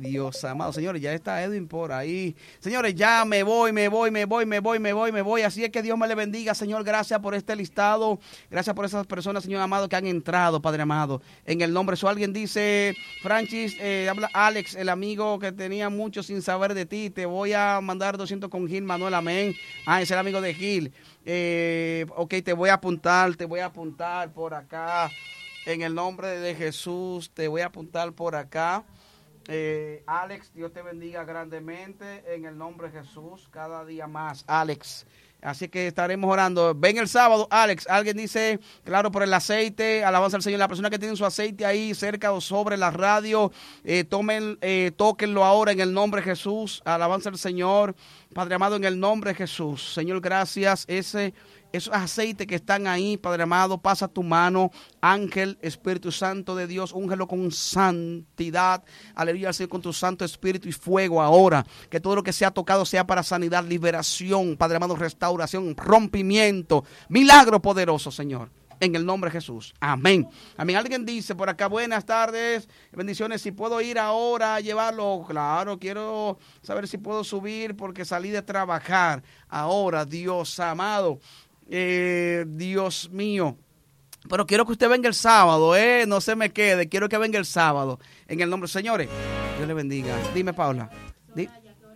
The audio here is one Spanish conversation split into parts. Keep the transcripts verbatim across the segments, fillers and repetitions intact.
Dios amado. Señores, ya está Edwin por ahí. Señores, ya me voy, me voy, me voy, me voy, me voy, me voy. Así es que Dios me le bendiga, Señor. Gracias por este listado. Gracias por esas personas, Señor amado, que han entrado, Padre amado. En el nombre de eso, alguien dice, Francis, eh, habla Alex, el amigo que tenía mucho sin saber de ti. Te voy a mandar doscientos con Gil Manuel, amén. Ah, es el amigo de Gil. Eh, ok, te voy a apuntar, te voy a apuntar por acá. En el nombre de Jesús, te voy a apuntar por acá. Eh, Alex, Dios te bendiga grandemente en el nombre de Jesús, cada día más, Alex. Así que estaremos orando. Ven el sábado, Alex. Alguien dice, claro, por el aceite, alabanza al Señor. La persona que tiene su aceite ahí cerca o sobre la radio, eh, tomen, eh, tóquenlo ahora en el nombre de Jesús. Alabanza al Señor. Padre amado, en el nombre de Jesús. Señor, gracias. Ese Esos aceites que están ahí, Padre amado, pasa tu mano, ángel, Espíritu Santo de Dios, úngelo con santidad, aleluya al Señor, con tu Santo Espíritu y fuego ahora, que todo lo que sea tocado sea para sanidad, liberación, Padre amado, restauración, rompimiento, milagro poderoso, Señor. En el nombre de Jesús. Amén. Amén. Alguien dice por acá, buenas tardes, bendiciones. Si puedo ir ahora a llevarlo, claro, quiero saber si puedo subir porque salí de trabajar. Ahora, Dios amado. Eh, Dios mío, pero quiero que usted venga el sábado, eh, no se me quede, quiero que venga el sábado, en el nombre, señores, Dios le bendiga. Dime, Paula. Di.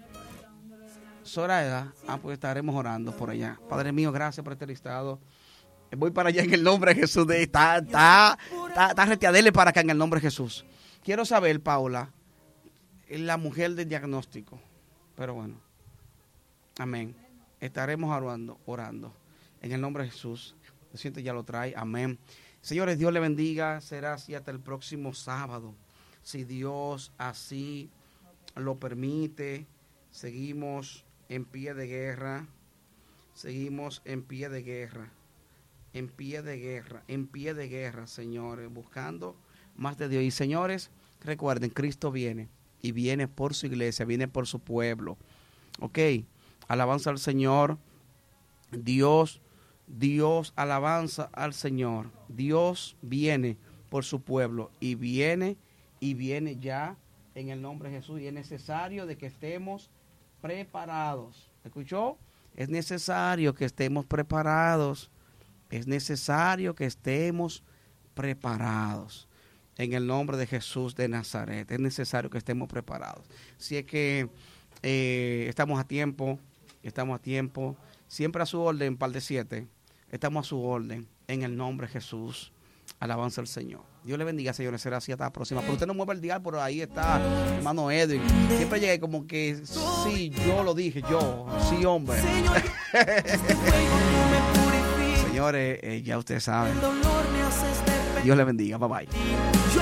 Zoraida, ah, pues estaremos orando por allá. Padre mío, gracias por este listado. Voy para allá en el nombre de Jesús. Está, está, está, está reteadele para acá en el nombre de Jesús. Quiero saber, Paula, la mujer del diagnóstico, pero bueno, amén. Estaremos orando, orando. En el nombre de Jesús. El Señor ya lo trae. Amén. Señores, Dios le bendiga. Será así hasta el próximo sábado. Si Dios así lo permite. Seguimos en pie de guerra. Seguimos en pie de guerra. En pie de guerra. En pie de guerra, señores. Buscando más de Dios. Y señores, recuerden, Cristo viene. Y viene por su iglesia. Viene por su pueblo. Ok. Alabanza al Señor. Dios Dios, alabanza al Señor. Dios viene por su pueblo y viene y viene ya en el nombre de Jesús. Y es necesario de que estemos preparados. ¿Escuchó? Es necesario que estemos preparados. Es necesario que estemos preparados. En el nombre de Jesús de Nazaret. Es necesario que estemos preparados. Si es que eh, estamos a tiempo, estamos a tiempo. Siempre a su orden, par de siete. Estamos a su orden, en el nombre de Jesús. Alabanza al Señor. Dios le bendiga, señores. Será así hasta la próxima. Pero usted no mueve el dial, por ahí está hermano Edwin. Siempre llegué como que, sí, yo lo dije, yo. Sí, hombre. Señores, eh, ya ustedes saben. Dios le bendiga. Bye, bye.